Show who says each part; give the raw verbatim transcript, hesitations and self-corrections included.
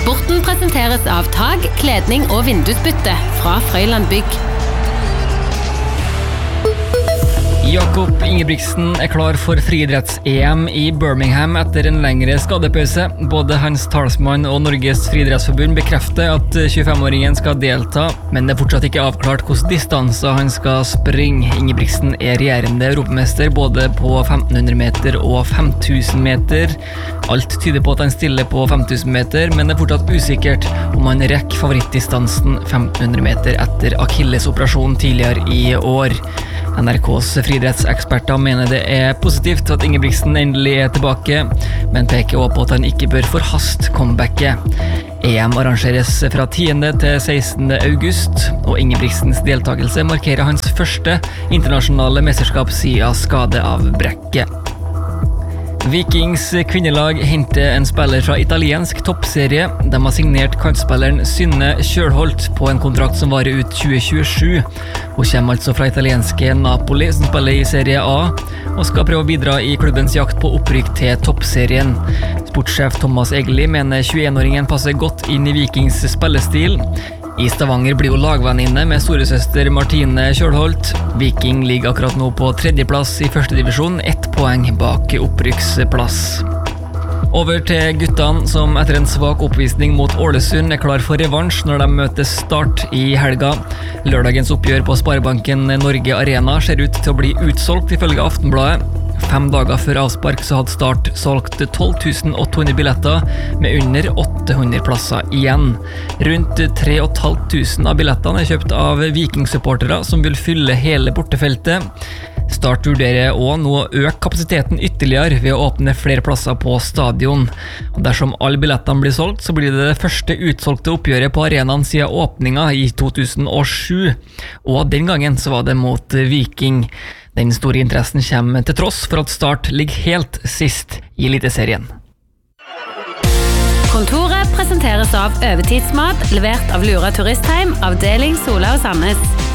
Speaker 1: Sporten presenteres av tag, kledning og vindusbytte fra Frøyland Bygg.
Speaker 2: Jakob Ingebrigtsen er klar for friidretts-E M i Birmingham etter en lengre skadepause. Både hans talsmann og Norges friidrettsforbund bekrefter at tjuefem-åringen skal delta, men det er fortsatt ikke avklart hvilke distanser han skal springe. Ingebrigtsen er regjerende europamester både på femten hundre meter og fem tusen meter. Alt tyder på at han stiller på fem tusen meter, men det er fortsatt usikkert om han rekker favorittdistansen femten hundre meter etter Achilles-operasjonen tidligere i år. N R K's friidrettseksperter mener det er positivt at Ingebrigtsen endelig er tilbake, men peker også på at han ikke bør forhaste comebacket. E M arrangeres fra tiende til sekstende august, og Ingebrigtsens deltakelse markerer hans første internasjonale mesterskap siden skade av brekket. Vikings kvinnelag henter en spiller fra italiensk toppserie. De har signert kantspilleren Synne Kjølholt på en kontrakt som varer ut tjue tjuesju. Hun kommer altså fra italienske Napoli, som spiller i Serie A, og skal prøve å bidra i klubbens jakt på opprykk til toppserien. Sportssjef Thomas Egeli mener tjueen-åringen passer godt inn i Vikings spillestil. I Stavanger blir hun lagvenninne med storesøster Martine Kjølholt. Viking ligger akkurat nå på tredjeplass i første divisjon, ett poeng bak opprykksplass. Over til guttene som etter en svak oppvisning mot Ålesund er klar for revansj når de møter Start i helga. Lørdagens oppgjør på Sparebanken Norge Arena ser ut til å bli utsolgt ifølge Aftenbladet. Fem dager før avspark så hadde Start solgt tolv tusen åtte hundre billetter med under åtte hundre plasser igjen. Rundt tre tusen fem hundre av billettene er kjøpt av Viking-supportere som vil fylle hele bortefeltet. Start vurderer også nå å øke kapasiteten ytterligere ved å åpne flere plasser på stadion. Og dersom alle billettene blir solgt, så blir det det første utsolgte oppgjøret på arenaen siden åpninga i to tusen og sju. Og den gangen så var det mot Viking. Den store interessen kommer til tross for at Start ligger helt sist i Eliteserien.
Speaker 1: Kontoret presenteres av Øvetidsmat, levert av Lura Turistheim, avdeling Sola og Sandnes.